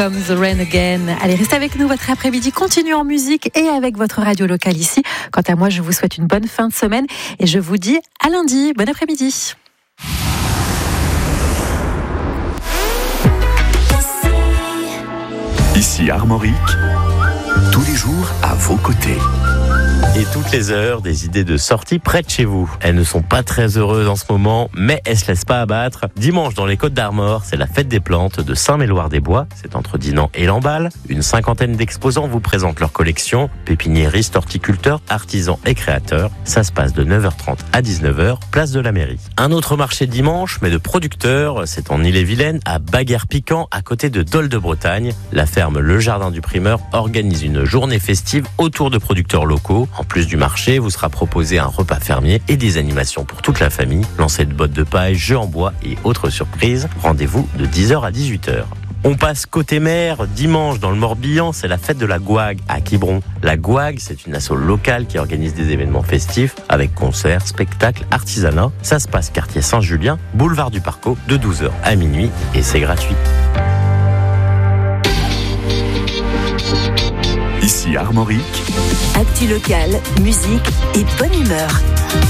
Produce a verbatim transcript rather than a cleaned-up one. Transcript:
Come the Rain Again. Allez, restez avec nous, votre après-midi continue en musique et avec votre radio locale ici. Quant à moi, je vous souhaite une bonne fin de semaine et je vous dis à lundi. Bon après-midi. Ici Armorique, tous les jours à vos côtés. Et toutes les heures, des idées de sortie près de chez vous. Elles ne sont pas très heureuses en ce moment, mais elles se laissent pas abattre. Dimanche, dans les Côtes d'Armor, c'est la fête des plantes de Saint-Méloire-des-Bois. C'est entre Dinan et Lamballe. Une cinquantaine d'exposants vous présentent leur collection. Pépiniéristes, horticulteurs, artisans et créateurs. Ça se passe de neuf heures trente à dix-neuf heures, place de la mairie. Un autre marché dimanche, mais de producteurs. C'est en Ille-et-Vilaine, à Baguères-Piquant, à côté de Dole de Bretagne. La ferme Le Jardin du Primeur organise une journée festive autour de producteurs locaux. En plus du marché, vous sera proposé un repas fermier et des animations pour toute la famille, lancer de bottes de paille, jeux en bois et autres surprises. Rendez-vous de dix heures à dix-huit heures. On passe côté mer, dimanche dans le Morbihan, c'est la fête de la Gouague à Quiberon. La Gouague, c'est une asso locale qui organise des événements festifs avec concerts, spectacles, artisanat. Ça se passe quartier Saint-Julien, boulevard du Parcot, de douze heures à minuit et c'est gratuit. Ici Armorique, actu locale, musique et bonne humeur.